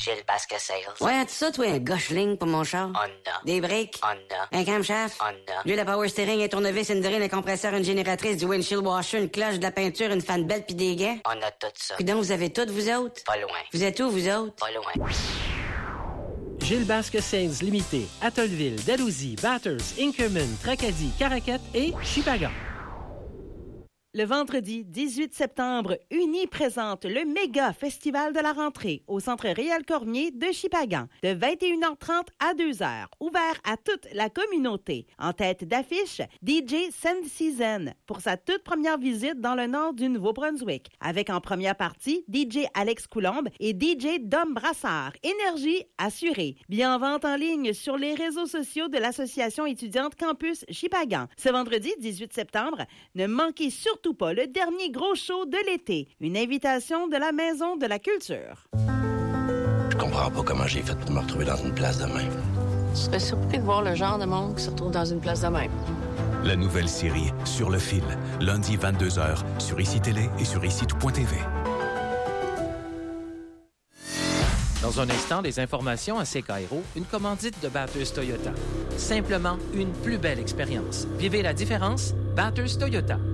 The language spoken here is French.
Gilles Basque Sales. Ouais, tout ça, toi, un gauche-ligne pour mon char. Honda. Des breaks. Honda. Un camshaft. Honda. L'huile à power steering, un tournevis, une drine, un compresseur, une génératrice, du windshield washer, une cloche, de la peinture, une fan belle pis des gants. On a tout ça. Puis donc, vous avez tout, vous autres? Pas loin. Vous êtes où, vous autres? Pas loin. Gilles Basque Sales Limité, Atollville, Dalhousie, Bathurst, Inkerman, Tracadie, Caraquette et Chipagan. Le vendredi 18 septembre, Uni présente le méga festival de la rentrée au Centre Réal Cormier de Chipagan de 21h30 à 2h, ouvert à toute la communauté. En tête d'affiche, DJ Sand Season pour sa toute première visite dans le nord du Nouveau-Brunswick, avec en première partie DJ Alex Coulombe et DJ Dom Brassard. Énergie assurée. Bien en vente en ligne sur les réseaux sociaux de l'Association étudiante Campus Chipagan. Ce vendredi 18 septembre, ne manquez surtout pas le dernier gros show de l'été. Une invitation de la Maison de la Culture. Je comprends pas comment j'ai fait pour me retrouver dans une place de même. Je serais surpris de voir le genre de monde qui se retrouve dans une place de même. La nouvelle série Sur le fil, lundi 22h, sur ICI Télé et sur ICI.tv. Dans un instant, des informations à CKRO, une commandite de Bathurst Toyota. Simplement une plus belle expérience. Vivez la différence, Bathurst Toyota.